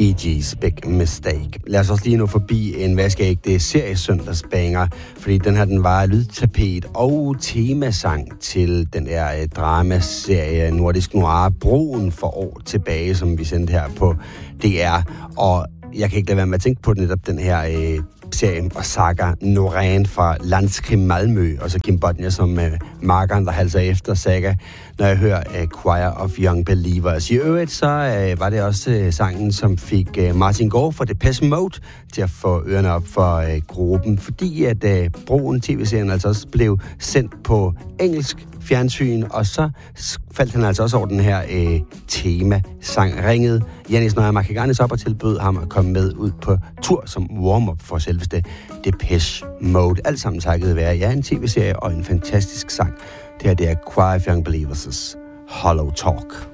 E.G.'s Big Mistake. Lad os også lige nå forbi en vaskeægte seriesøndagsbanger, fordi den her, den var lydtapet og temasang til den der dramaserie Nordisk Noir, Broen for år tilbage, som vi sendte her på DR. Og jeg kan ikke lade være med at tænke på netop den her serie og Saga Norén fra Landskrim Malmø, og så Kim Bodnia som markeren, der halser efter Saga, når jeg hører Choir of Young Believers. I øvrigt så var det også sangen, som fik Martin Gore fra Depeche Mode til at få ørerne op for gruppen, fordi at Broen TV-serien altså også blev sendt på engelsk fjernsyn, og så faldt han altså også over den her tema-sang. Ringede Janis Nøjer Markiganis op og tilbød ham at komme med ud på tur som warm-up for selveste Depeche Mode. Alt sammen takket være en tv-serie og en fantastisk sang. Det her, det er Choir of Young Believers' Hollow Talk.